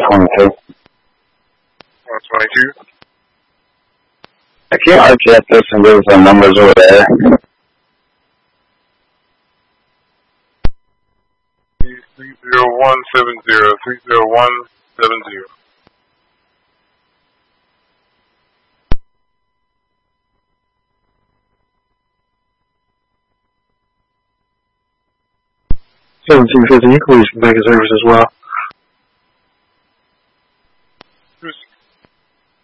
122. 122. I can't RTF this and give us the numbers over there. 30170. 30170. Seven 250, you can leave some bank of service as well.